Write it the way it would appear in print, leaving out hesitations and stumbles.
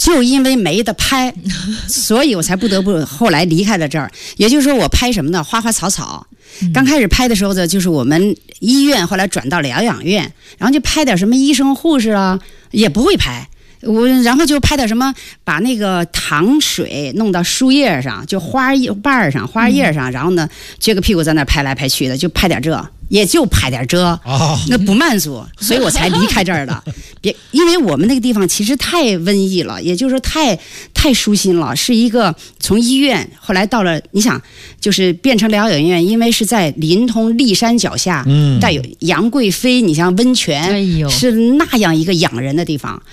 就因为没得拍，所以我才不得不后来离开了这儿。也就是说，我拍什么呢？花花草草。刚开始拍的时候呢，就是我们医院，后来转到疗养院，然后就拍点什么医生护士啊，也不会拍。然后就拍点什么，把那个糖水弄到树叶上，就花瓣上、花叶上，然后呢，撅个屁股在那拍来拍去的，就拍点这。也就拍点这，那不满足，所以我才离开这儿的。因为我们那个地方其实太瘟疫了，也就是说太舒心了，是一个从医院后来到了，你想就是变成疗养院，因为是在临潼骊山脚下，带有杨贵妃，你像温泉，是那样一个养人的地方。